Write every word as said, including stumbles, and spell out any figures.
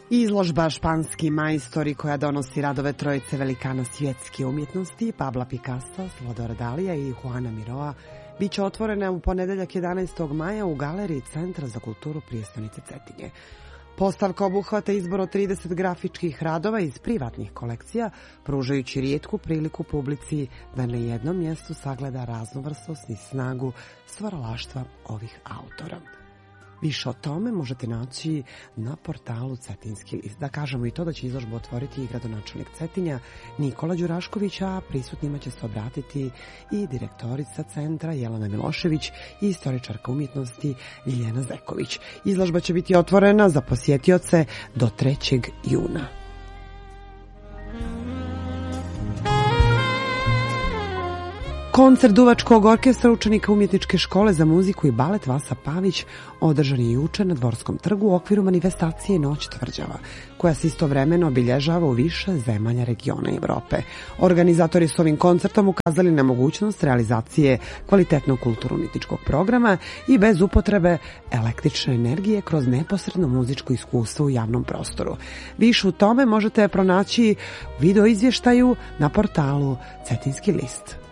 Izložba Španski majstori koja donosi radove trojice velikana svjetske umjetnosti Pabla Picassa, Salvadora Dalija i Juana Miroa biće otvorena u ponedeljak jedanaestog maja u galeriji Centra za kulturu prijestonice Cetinje. Postavka obuhvata izbor od trideset grafičkih radova iz privatnih kolekcija, pružajući rijetku priliku publici da na jednom mjestu sagleda raznovrsnost i snagu stvaralaštva ovih autora. Više o tome možete naći na portalu Cetinski list. Da kažemo i to da će izložbu otvoriti i gradonačelnik Cetinja Nikola Đurašković, a prisutnima će se obratiti i direktorica centra Jelena Milošević i istoričarka umjetnosti Ljiljana Zeković. Izložba će biti otvorena za posjetioce do trećeg juna. Koncert duvačkog orkestra učenika Umjetničke škole za muziku i balet Vasa Pavić održan je juče na Dvorskom trgu u okviru manifestacije Noć tvrđava, koja se istovremeno obilježava u više zemalja regiona Evrope. Organizatori su ovim koncertom ukazali na mogućnost realizacije kvalitetnog kulturno-umjetničkog programa i bez upotrebe električne energije kroz neposredno muzičko iskustvo u javnom prostoru. Više u tome možete pronaći video izvještaju na portalu Cetinski list.